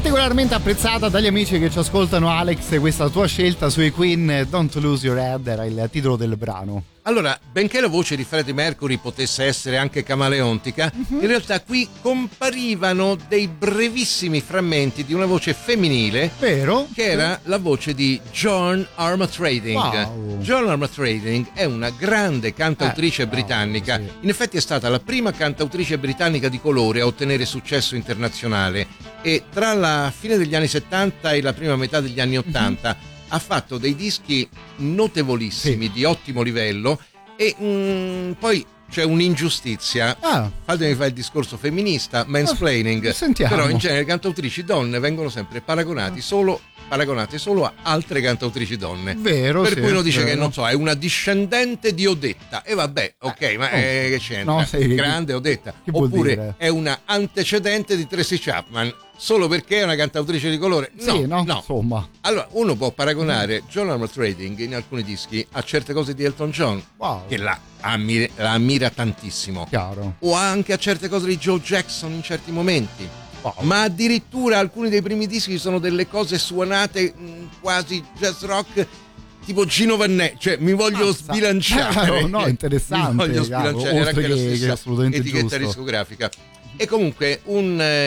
particolarmente apprezzata dagli amici che ci ascoltano. Alex, questa tua scelta sui Queen, Don't Lose Your Head, era il titolo del brano. Allora, benché la voce di Freddie Mercury potesse essere anche camaleontica, in realtà qui comparivano dei brevissimi frammenti di una voce femminile, vero? Che era la voce di Joan Armatrading. Wow. Joan Armatrading è una grande cantautrice britannica. Sì. In effetti è stata la prima cantautrice britannica di colore a ottenere successo internazionale e tra la fine degli anni 70 e la prima metà degli anni 80 ha fatto dei dischi notevolissimi, di ottimo livello, e poi c'è un'ingiustizia. Fatemi fare il discorso femminista, mansplaining. Sentiamo. Però in genere le cantautrici donne vengono sempre paragonate solo a altre cantautrici donne. Vero, per sì, cui uno dice vero. che non so, è una discendente di Odetta, e vabbè, ok, ma che c'entra? No, sì, Grande Odetta. che vuol Oppure dire? è una antecedente di Tracy Chapman solo perché è una cantautrice di colore? Sì, no, insomma. Allora uno può paragonare Joan Armatrading in alcuni dischi a certe cose di Elton John, che la ammira tantissimo, chiaro, o anche a certe cose di Joe Jackson in certi momenti. Ma addirittura alcuni dei primi dischi sono delle cose suonate quasi jazz rock tipo Gino Vannetti, cioè mi voglio sbilanciare. No, interessante, mi voglio sbilanciare, era anche la stessa assolutamente etichetta giusto. discografica. E comunque un